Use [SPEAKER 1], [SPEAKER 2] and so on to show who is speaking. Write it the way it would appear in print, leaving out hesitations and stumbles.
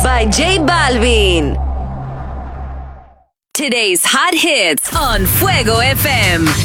[SPEAKER 1] by J Balvin. Today's hot hits on Fuego FM.